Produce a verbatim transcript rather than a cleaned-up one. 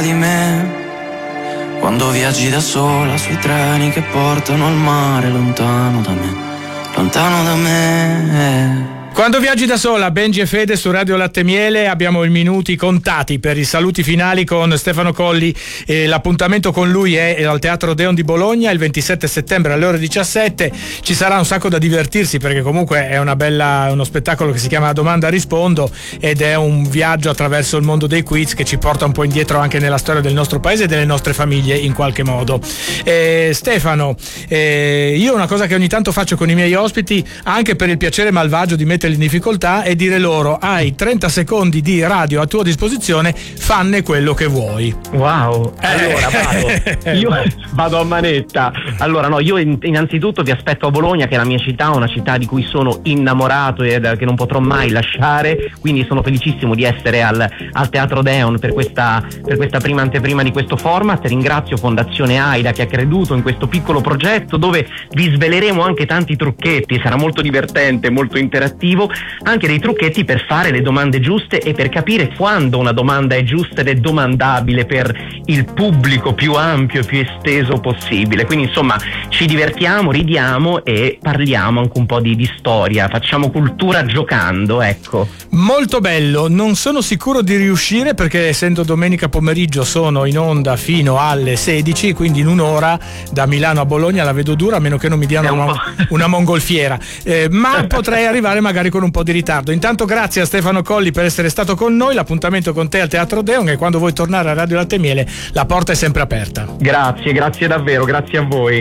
di me, quando viaggi da sola sui treni che portano al mare, lontano da me, lontano da me. Quando viaggi da sola, Benji e Fede su Radio Latte Miele. Abbiamo i minuti contati per i saluti finali con Stefano Colli. Eh, l'appuntamento con lui è al Teatro Odeon di Bologna il ventisette settembre alle ore diciassette. Ci sarà un sacco da divertirsi, perché comunque è una bella, uno spettacolo che si chiama Domanda Rispondo, ed è un viaggio attraverso il mondo dei quiz che ci porta un po' indietro anche nella storia del nostro paese e delle nostre famiglie in qualche modo. Eh, Stefano, eh, io una cosa che ogni tanto faccio con i miei ospiti, anche per il piacere malvagio di metterli in difficoltà, è dire loro: hai trenta secondi di radio a tua disposizione, fanne quello che vuoi. Wow, allora vado io vado a manetta. Allora no, io innanzitutto vi aspetto a Bologna, che è la mia città, una città di cui sono innamorato e che non potrò mai lasciare, quindi sono felicissimo di essere al, al Teatro Odeon per questa, per questa prima anteprima di questo format. Ringrazio Fondazione AIDA che ha creduto in questo piccolo progetto, dove vi sveleremo anche tanti trucchetti, sarà molto divertente, molto interattivo, anche dei trucchetti per fare le domande giuste e per capire quando una domanda è giusta ed è domandabile per il pubblico più ampio e più esteso possibile. Quindi insomma ci divertiamo, ridiamo e parliamo anche un po' di, di storia, facciamo cultura giocando, ecco. Molto bello, non sono sicuro di riuscire, perché essendo domenica pomeriggio sono in onda fino alle sedici, quindi in un'ora da Milano a Bologna la vedo dura, a meno che non mi diano un una, una mongolfiera, eh, ma potrei arrivare magari con un po' di ritardo. Intanto grazie a Stefano Colli per essere stato con noi. L'appuntamento con te al Teatro Odeon, e quando vuoi tornare a Radio Latte Miele la porta è sempre aperta. Grazie, grazie davvero, grazie a voi.